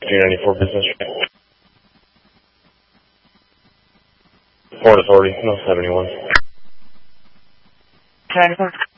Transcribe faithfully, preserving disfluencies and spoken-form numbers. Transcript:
two ninety-four business. Port Authority, no seventy-one. Transport.